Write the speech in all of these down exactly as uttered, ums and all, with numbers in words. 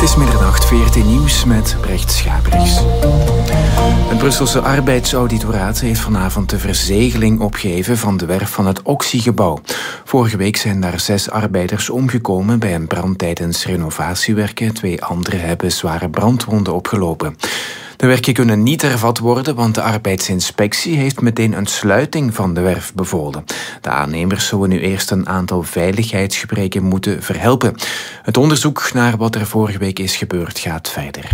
is middernacht, V R T Nieuws met Brecht Schabrichs. Het Brusselse arbeidsauditoraat heeft vanavond de verzegeling opgeheven van de werf van het Oxy-gebouw. Vorige week zijn daar zes arbeiders omgekomen bij een brand tijdens renovatiewerken. Twee anderen hebben zware brandwonden opgelopen. De werken kunnen niet hervat worden, want de arbeidsinspectie heeft meteen een sluiting van de werf bevolen. De aannemers zullen nu eerst een aantal veiligheidsgebreken moeten verhelpen. Het onderzoek naar wat er vorige week is gebeurd gaat verder.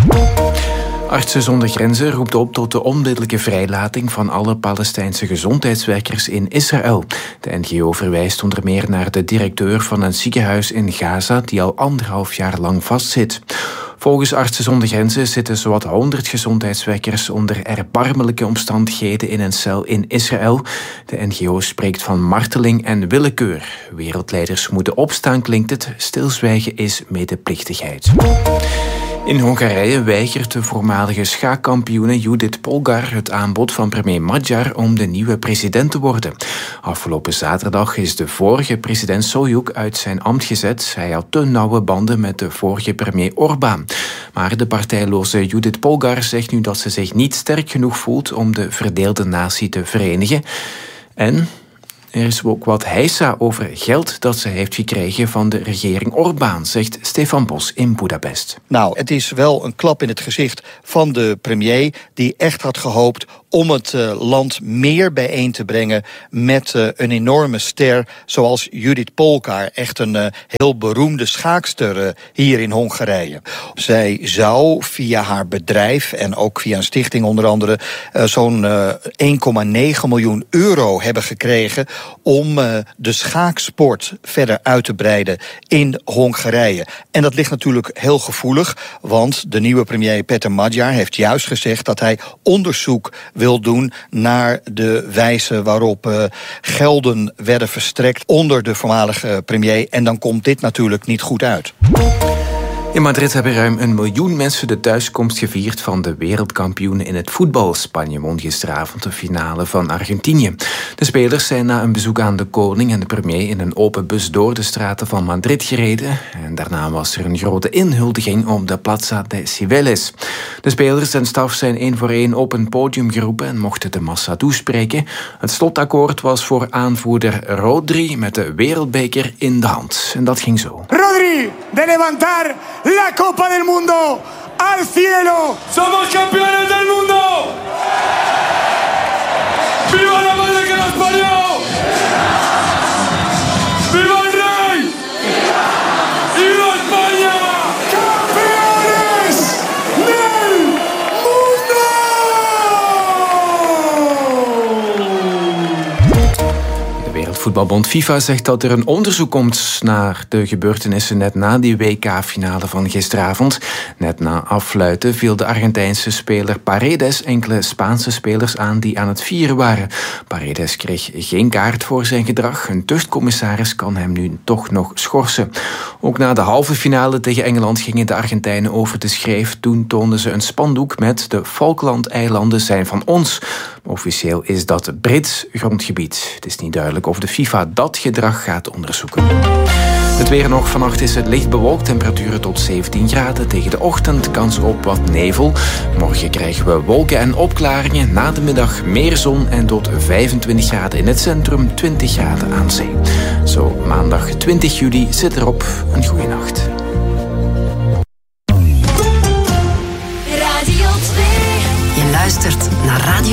Artsen zonder Grenzen roept op tot de onmiddellijke vrijlating van alle Palestijnse gezondheidswerkers in Israël. De N G O verwijst onder meer naar de directeur van een ziekenhuis in Gaza die al anderhalf jaar lang vastzit. Volgens Artsen zonder Grenzen zitten zowat honderd gezondheidswerkers onder erbarmelijke omstandigheden in een cel in Israël. De N G O spreekt van marteling en willekeur. Wereldleiders moeten opstaan, klinkt het. Stilzwijgen is medeplichtigheid. In Hongarije weigert de voormalige schaakkampioene Judith Polgar het aanbod van premier Magyar om de nieuwe president te worden. Afgelopen zaterdag is de vorige president Sólyuk uit zijn ambt gezet. Hij had te nauwe banden met de vorige premier Orbán. Maar de partijloze Judith Polgar zegt nu dat ze zich niet sterk genoeg voelt om de verdeelde natie te verenigen. En er is ook wat heisa over geld dat ze heeft gekregen van de regering Orbán, zegt Stefan Bos in Budapest. Nou, het is wel een klap in het gezicht van de premier die echt had gehoopt om het uh, land meer bijeen te brengen met uh, een enorme ster zoals Judith Polgar, echt een uh, heel beroemde schaakster uh, hier in Hongarije. Zij zou via haar bedrijf en ook via een stichting onder andere uh, zo'n uh, één komma negen miljoen euro hebben gekregen om uh, de schaaksport verder uit te breiden in Hongarije. En dat ligt natuurlijk heel gevoelig, want de nieuwe premier Peter Magyar heeft juist gezegd dat hij onderzoek wil doen naar de wijze waarop uh, gelden werden verstrekt onder de voormalige premier. En dan komt dit natuurlijk niet goed uit. In Madrid hebben ruim een miljoen mensen de thuiskomst gevierd van de wereldkampioenen in het voetbal. Spanje won gisteravond de finale van Argentinië. De spelers zijn na een bezoek aan de koning en de premier in een open bus door de straten van Madrid gereden. En daarna was er een grote inhuldiging op de Plaza de Cibeles. De spelers en staf zijn één voor één op een podium geroepen en mochten de massa toespreken. Het slotakkoord was voor aanvoerder Rodri met de wereldbeker in de hand. En dat ging zo. Rodri, de levantar la Copa del Mundo al cielo. Somos campeones del mundo. Viva la madre que nos parió. Viva el rey. Viva España. Campeones del mundo. De Wereldvoetbalbond FIFA zegt dat er een onderzoek komt naar de gebeurtenissen net na die W K-finale van gisteravond. Net na affluiten viel de Argentijnse speler Paredes enkele Spaanse spelers aan die aan het vieren waren. Paredes kreeg geen kaart voor zijn gedrag. Een tuchtcommissaris kan hem nu toch nog schorsen. Ook na de halve finale tegen Engeland gingen de Argentijnen over de schreef. Toen toonden ze een spandoek met de Falklandeilanden zijn van ons. Officieel is dat Brits grondgebied. Het is niet duidelijk of de FIFA dat gedrag gaat onderzoeken. Het weer nog. Vannacht is het licht bewolkt. Temperaturen tot zeventien graden. Tegen de ochtend kans op wat nevel. Morgen krijgen we wolken en opklaringen. Na de middag meer zon en tot vijfentwintig graden in het centrum. twintig graden aan zee. Zo maandag twintig juli zit erop. Een goede nacht. Radio twee. Je luistert naar Radio